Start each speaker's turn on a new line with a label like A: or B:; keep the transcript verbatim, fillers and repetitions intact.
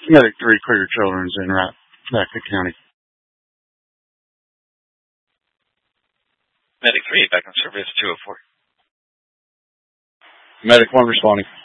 A: Medic three, clear children's in Rappahannock County.
B: Medic three, back on service two oh four.
A: Medic one responding.